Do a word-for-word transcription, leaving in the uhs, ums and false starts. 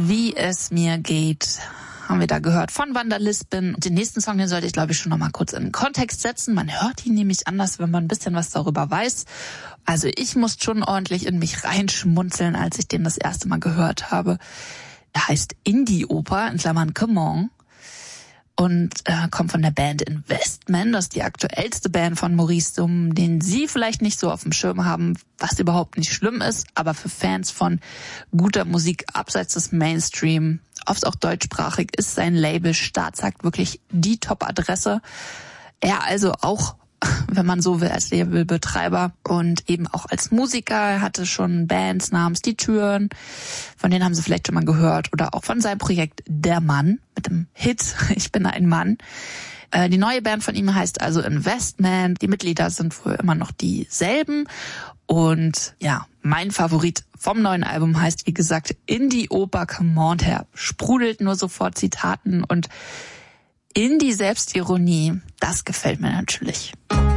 Wie es mir geht, haben wir da gehört von Wanda Lispin. Und den nächsten Song, den sollte ich, glaube ich, schon noch mal kurz in den Kontext setzen. Man hört ihn nämlich anders, wenn man ein bisschen was darüber weiß. Also ich musste schon ordentlich in mich reinschmunzeln, als ich den das erste Mal gehört habe. Er heißt Indie-Oper, in Klammern Come On. Und äh, kommt von der Band Investment. Das ist die aktuellste Band von Maurice Summ, den Sie vielleicht nicht so auf dem Schirm haben, was überhaupt nicht schlimm ist. Aber für Fans von guter Musik abseits des Mainstream, oft auch deutschsprachig, ist sein Label Staatsakt wirklich die Top-Adresse. Er also auch, wenn man so will, als Labelbetreiber und eben auch als Musiker. Er hatte schon Bands namens Die Türen, von denen haben Sie vielleicht schon mal gehört, oder auch von seinem Projekt Der Mann mit dem Hit Ich bin ein Mann. Die neue Band von ihm heißt also Investment. Die Mitglieder sind wohl immer noch dieselben. Und ja, mein Favorit vom neuen Album heißt, wie gesagt, Indie-Oper Come On. Der sprudelt nur sofort Zitaten und Indie-Selbstironie, das gefällt mir natürlich.